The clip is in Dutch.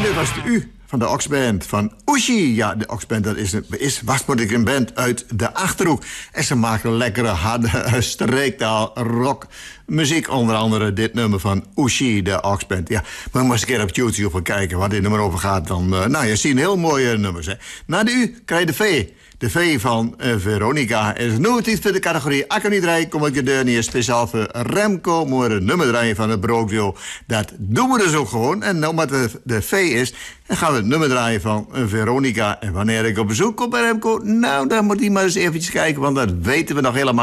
dit was de U van de Oxband van Oeshi. Ja, de Oxband dat was een band uit de Achterhoek. En ze maken lekkere, harde streektaal, rock muziek. Onder andere dit nummer van Oeshi, de Oxband. Ja, maar eens een keer op YouTube gaan kijken waar dit nummer over gaat. Dan, je ziet heel mooie nummers. Hè. Na de U krijg je de V. De V van Veronica is nooit iets voor de categorie Akkerniederij. Kom ik de deur niet speciaal voor Remco. Maar een nummer draaien van het Brookville. Dat doen we dus ook gewoon. En nou, omdat de V is, dan gaan we het nummer draaien van Veronica. En wanneer ik op bezoek kom bij Remco, nou, dan moet hij maar eens eventjes kijken. Want dat weten we nog helemaal.